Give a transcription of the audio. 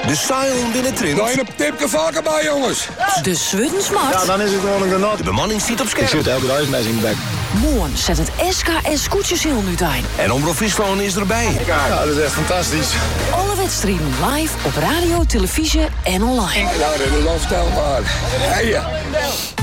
De Sion binnen Trint. Daar je een tipje vaker bij, jongens. De Swuddensmart. Ja, dan is het gewoon een genot. De bemanning ziet op Ik scherp. zit elke dag eens in de bek. Morgen zet het SKS Koetjeshiel nu aan. En Omroep Friesland is erbij. Ja, dat is echt fantastisch. Alle wedstrijden live op radio, televisie en online. Ja, dat is onvoorstelbaar. Hey,